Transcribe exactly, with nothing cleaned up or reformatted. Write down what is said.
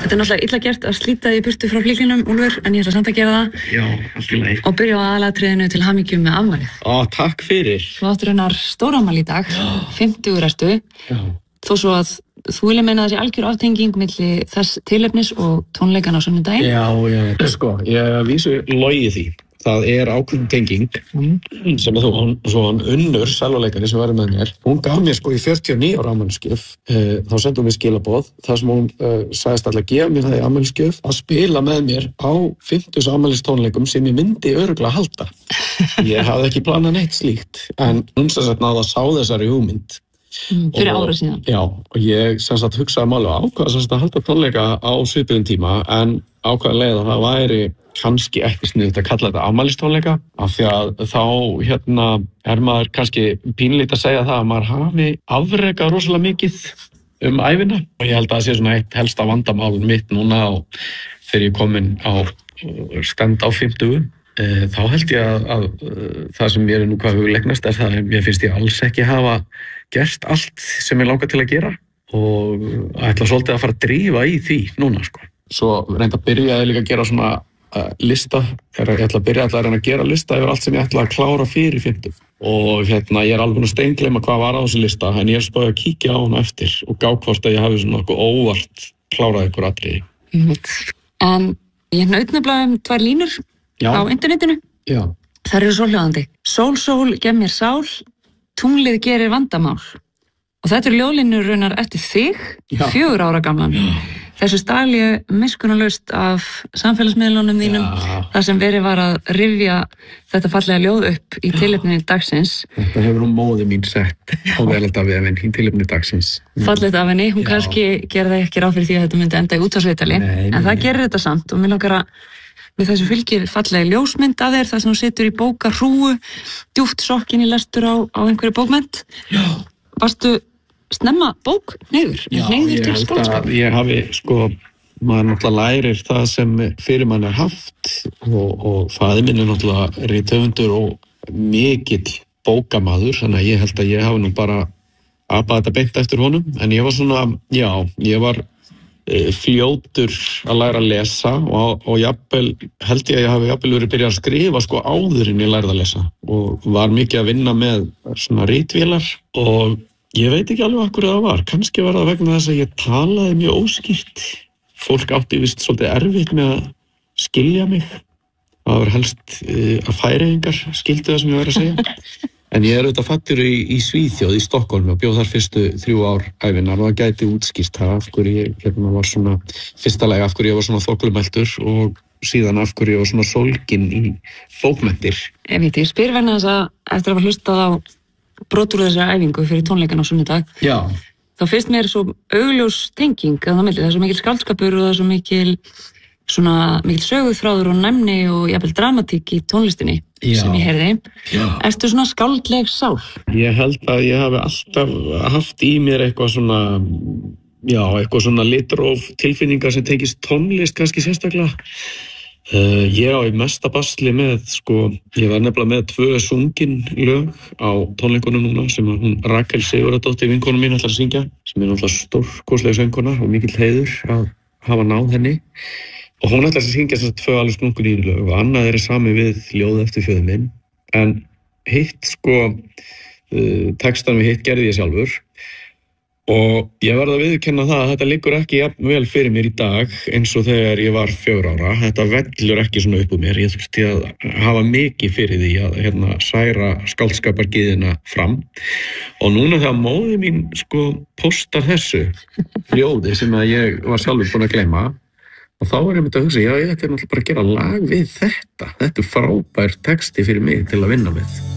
Þetta er náttúrulega illa gert að slíta því burtu frá flíklinum, Úlfur, en ég ætla samt að gera það. Já, allt í lagi. Og byrja á aðalatriðinu til hamingju með afmælið. Ó, takk fyrir. Þú áttur hennar stórafmæli í dag, fimmtugur ertu. Já. Þó svo að þú vilja meina þessi algjör aftenging milli þess tilefnis og tónleikana á sunnudaginn. Já, já, sko, ég vísu logi því. Það er ákveðin tenging mm. sem að þú, svo hann Unnur, selvoleikari sem var með mér, hún gaf mér sko í fjörutíu og níu ára afmælisgjöf, uh, þá sendi hún mér skilaboð, þar sem hún uh, sagðist alltaf að gefa mér það í afmælisgjöf að spila með mér á fimmtugs afmælistónleikum sem ég myndi örugglega halda. Ég hafði ekki planað neitt slíkt, en hún sem sagt náði að sá þessari hugmynd. Mm, fyrir ára síðan. Já, og ég sem sagt hugsaði máli og ákvaða sem sagt að halda tónleika á svipuðum tíma, en ákvaða leið að það væri kannski ekki sniðugt að kalla þetta afmælistónleika, af því að þá hérna er maður kannski pínlítið að segja það að maður hafi afrekað rosalega mikið um ævina, og ég held að það sé svona eitt helsta vandamál mitt núna og þegar ég komin á stend á fimmtugu. Þá held ég að, að, að það sem mér er nú hvað hugleiknast er það að mér finnst ég alls ekki hafa gert allt sem ég langar til að gera og ætla svolítið að fara að drífa í því núna sko. Svo reynda að byrja líka að gera svona uh, lista, ég ætla að byrja að reyna að gera lista yfir allt sem ég ætla að klára fyrir fimmtug og hérna ég er alveg að steingleyma hvað var á þessu lista en ég er spáð að kíkja á hana eftir og gá hvort að ég hafi svona nokkuð óvart klárað ykkur atriði. En ég nautnefnilega um tvær línur Já. Á internetinu. Já. Það eru svo hljóðandi. Sól, sól, gef mér sál, tunglið gerir vandamál. Og þetta eru ljóðlínur raunar eftir þig, Já. fjögur ára gamlan. Já. Þessu stál ég miskunnarlaust af samfélagsmiðlunum þínum, Já. þar sem verið var að rifja þetta fallega ljóð upp í tilefni dagsins. Þetta hefur hún móði mín sett á veletta við henni í tilefni dagsins. Fallegt af henni, hún Já. kannski gerði ekki ráð fyrir því að þetta myndi enda í útvarpsviðtali, en það gerir þetta samt og mér langar að með þessu fylgir fallega ljósmynd að þér þar sem hún situr í bókarhrúgu djúpt sokkin í lestur á, á einhverju bókmynd. Já. Varstu snemma bók neyður? Já, ég held að ég hafi sko, maður náttúrulega lærir það sem fyrir mann er haft og, og faðir minn er náttúrulega rithöfundur og mikill bókamaður, þannig að ég held að ég hafi nú bara apað þetta beint eftir honum, en ég var svona, já, ég var fljótur að læra að lesa og, og jafnvel, held ég að ég hafi jafnvel verið byrjað að skrifa sko áður en ég lærði að lesa og var mikið að vinna með svona ritvélar og ég veit ekki alveg af hverju það var, kannski var það vegna þess að ég talaði mjög óskýrt, fólk átti vist svolítið erfitt með að skilja mig, það var helst að færeyingar skildi það sem ég var að segja. En ég er auðvitað fæddur í, í Svíþjóð, í Stokkólmi og bjóð þar fyrstu þrjú ár ævinnar og það gæti útskýrt það af hverju ég hérna var svona, fyrsta lagi af hverju ég var svona þoklumæltur og síðan af hverju ég var svona sólginn í bókmenntir. Ég veit, ég spyr verna þess að eftir að hafa hlustað á brotur þessari æfingu fyrir tónleikan á sunnudag, Já. þá finnst mér svo augljós tenging að það milli, það er svo mikil skáldskapur og það er svo mikil svona mikil söguþráður og næmni og jafnvel dramatík í tónlistinni Já. Sem ég heyrði. Já. Ertu svona skáldleg sál? Ég held að ég hafi alltaf haft í mér eitthvað svona, já, eitthvað svona litróf tilfinningar sem tengist tónlist kannski sérstaklega. Uh, ég á í mesta basli með, sko, ég var nefnilega með tvö sungin lög á tónleikunum núna sem hún Rakel Sigurðardóttir, vinkona mín, ætlar að syngja, sem er náttúrulega stórkostleg söngkona og mikill heiður að hafa náð henni. Og hún ætlar að syngja þess að tvö alveg splungun í lög og annað er sami við ljóð eftir föður minn. En hitt sko, uh, textan við hitt gerði ég sjálfur og ég verð að viðurkenna það að þetta liggur ekki jafn vel fyrir mér í dag eins og þegar ég var fjögur ára. Þetta vellur ekki svona upp úr mér. Ég þurfti að hafa mikið fyrir því að hérna, særa skáldskapargyðina fram. Og núna þegar móðir mín sko postar þessu ljóði sem að ég var sjálfur búin að gleyma og þá var ég myndið að hugsa, já, ég ætti náttúrulega bara að gera lag við þetta. Þetta er frábær texti fyrir mig til að vinna með.